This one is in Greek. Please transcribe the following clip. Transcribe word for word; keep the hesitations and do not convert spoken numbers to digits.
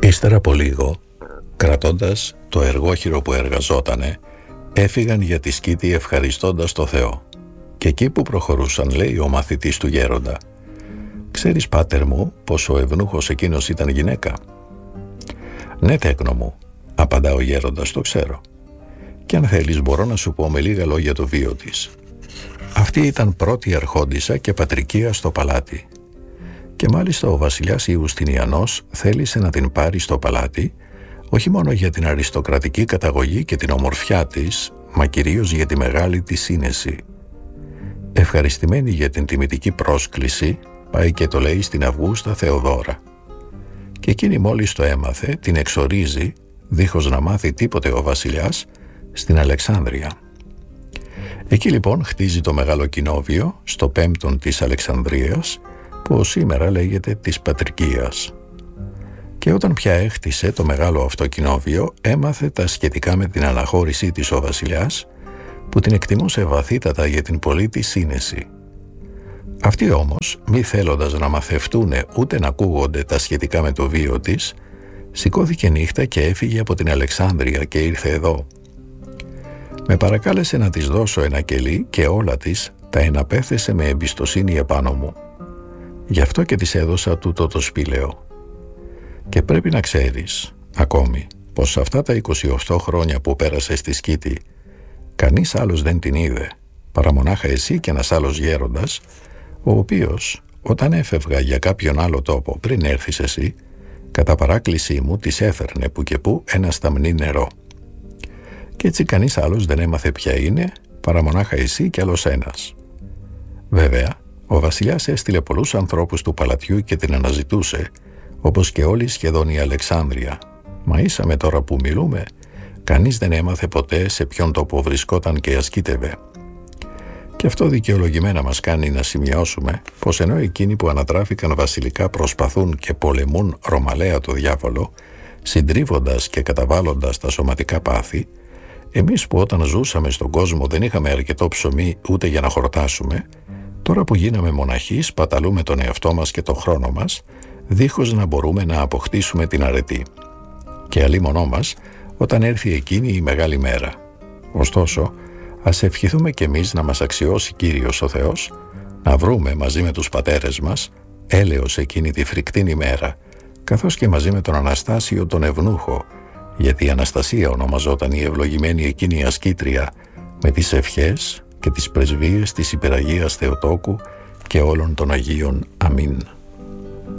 Ύστερα από λίγο, κρατώντας το εργόχειρο που εργαζότανε, έφυγαν για τη σκήτη ευχαριστώντας το Θεό. Και εκεί που προχωρούσαν, λέει ο μαθητής του γέροντα: «Ξέρεις, πάτερ μου, πως ο ευνούχος εκείνος ήταν γυναίκα?» «Ναι, τέκνο μου», απαντά ο γέροντας, «το ξέρω. Και αν θέλεις μπορώ να σου πω με λίγα λόγια το βίο της. Αυτή ήταν πρώτη αρχόντισσα και πατρικία στο παλάτι. Και μάλιστα ο βασιλιάς Ιουστινιανός θέλησε να την πάρει στο παλάτι, όχι μόνο για την αριστοκρατική καταγωγή και την ομορφιά της, μα κυρίως για τη μεγάλη της σύνεση. Ευχαριστημένη για την τιμητική πρόσκληση, πάει και το λέει στην Αυγούστα Θεοδώρα. Και εκείνη μόλις το έμαθε, την εξορίζει, δίχως να μάθει τίποτε ο βασιλιάς, στην Αλεξάνδρεια. Εκεί λοιπόν χτίζει το μεγάλο κοινόβιο, στο πέμπτον της Αλεξανδρίας, που σήμερα λέγεται της Πατρικίας. Και όταν πια έχτισε το μεγάλο αυτό κοινόβιο, έμαθε τα σχετικά με την αναχώρησή της ο βασιλιάς, που την εκτιμούσε βαθύτατα για την πολλή της σύνεση. Αυτοί όμως, μη θέλοντας να μαθευτούνε ούτε να ακούγονται τα σχετικά με το βίο της, σηκώθηκε νύχτα και έφυγε από την Αλεξάνδρεια και ήρθε εδώ. Με παρακάλεσε να της δώσω ένα κελί και όλα της τα εναπέθεσε με εμπιστοσύνη επάνω μου. Γι' αυτό και της έδωσα τούτο το σπήλαιο. Και πρέπει να ξέρεις, ακόμη, πως αυτά τα είκοσι οκτώ χρόνια που πέρασε στη σκήτη, κανείς άλλος δεν την είδε, παρά μονάχα εσύ και ένας άλλος γέροντας, ο οποίος, όταν έφευγα για κάποιον άλλο τόπο πριν έρθεις εσύ, κατά παράκλησή μου της έφερνε που και που ένα σταμνί νερό. Και έτσι κανείς άλλος δεν έμαθε ποια είναι, παρά μονάχα εσύ και άλλος ένας. Βέβαια, ο βασιλιάς έστειλε πολλούς ανθρώπους του παλατιού και την αναζητούσε, όπως και όλη σχεδόν η Αλεξάνδρεια. Μα ήσαμε τώρα που μιλούμε, κανείς δεν έμαθε ποτέ σε ποιον τόπο βρισκόταν και ασκήτευε. Και αυτό δικαιολογημένα μας κάνει να σημειώσουμε πως ενώ εκείνοι που ανατράφηκαν βασιλικά προσπαθούν και πολεμούν ρωμαλαία το διάβολο, συντρίβοντας και καταβάλλοντας τα σωματικά πάθη, εμείς που όταν ζούσαμε στον κόσμο δεν είχαμε αρκετό ψωμί ούτε για να χορτάσουμε, τώρα που γίναμε μοναχοί σπαταλούμε τον εαυτό μας και τον χρόνο μας, δίχως να μπορούμε να αποκτήσουμε την αρετή. Και αλίμονό μας όταν έρθει εκείνη η μεγάλη μέρα. Ωστόσο, ας ευχηθούμε κι εμείς να μας αξιώσει Κύριος ο Θεός, να βρούμε μαζί με τους πατέρες μας έλεος εκείνη τη φρικτήν ημέρα, καθώς και μαζί με τον Αναστάσιο τον Ευνούχο, γιατί η Αναστασία ονομαζόταν η ευλογημένη εκείνη ασκήτρια, με τις ευχές και τις πρεσβείες της Υπεραγίας Θεοτόκου και όλων των Αγίων. Αμήν.